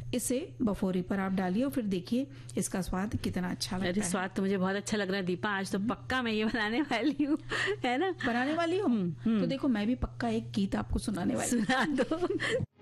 इसे बफोरी पर आप डालिए और फिर देखिए इसका स्वाद कितना अच्छा लगता अरे है। स्वाद तो मुझे बहुत अच्छा लग रहा है दीपा, आज तो पक्का मैं ये बनाने वाली हूँ, है ना? बनाने वाली हूँ तो देखो मैं भी पक्का एक गीत आपको सुनाने वाली हूँ। सुना दो।